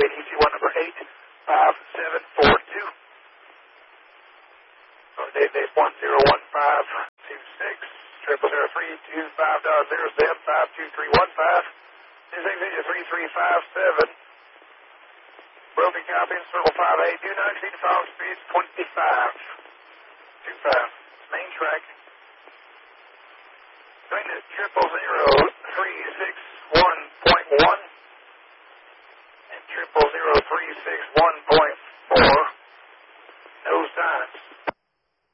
DC 1 number 85742. Database 101526 003250.0Z 52315. 3357. Broken copy in circle 58. Do not exceed the following speeds 25. Main track. Train is 0000361.1 and 000361.4. Nose times.